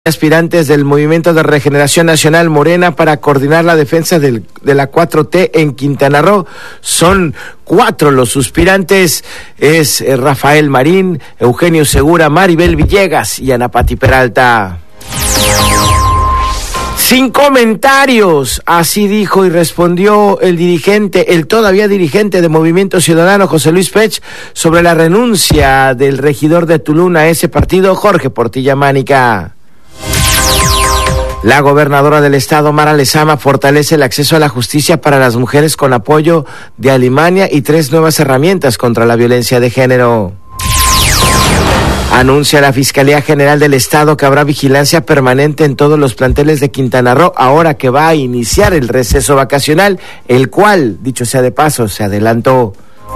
Aspirantes del Movimiento de Regeneración Nacional Morena para coordinar la defensa de la 4T en Quintana Roo. Son 4 los suspirantes, es Rafael Marín, Eugenio Segura, Maribel Villegas y Ana Pati Peralta. Sin comentarios, así dijo y respondió el todavía dirigente de Movimiento Ciudadano, José Luis Pech, sobre la renuncia del regidor de Tulum a ese partido, Jorge Portilla Mánica. La gobernadora del estado, Mara Lezama, fortalece el acceso a la justicia para las mujeres con apoyo de Alimania y 3 nuevas herramientas contra la violencia de género. Anuncia la Fiscalía General del Estado que habrá vigilancia permanente en todos los planteles de Quintana Roo ahora que va a iniciar el receso vacacional, el cual, dicho sea de paso, se adelantó.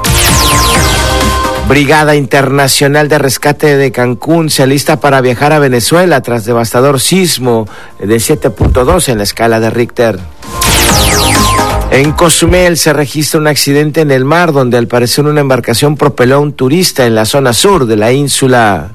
Brigada Internacional de Rescate de Cancún se alista para viajar a Venezuela tras devastador sismo de 7.2 en la escala de Richter. En Cozumel se registra un accidente en el mar donde al parecer una embarcación propeló a un turista en la zona sur de la ínsula.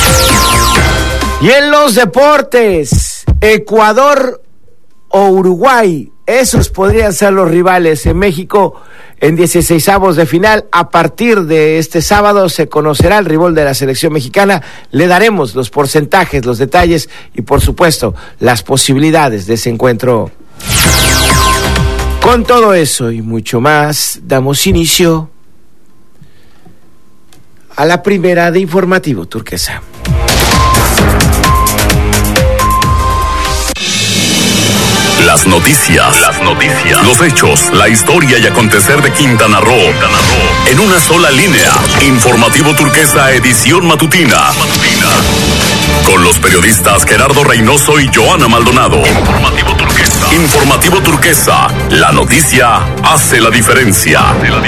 Y en los deportes, Ecuador o Uruguay, esos podrían ser los rivales. En México, en 16avos de final, a partir de este sábado se conocerá el rival de la selección mexicana. Le daremos los porcentajes, los detalles y por supuesto las posibilidades de ese encuentro. Con todo eso y mucho más, damos inicio a la primera de Informativo Turquesa. Las noticias, los hechos, la historia y acontecer de Quintana Roo. En una sola línea. Informativo Turquesa, edición matutina. Con los periodistas Gerardo Reynoso y Joana Maldonado. Informativo Turquesa. La noticia hace la diferencia.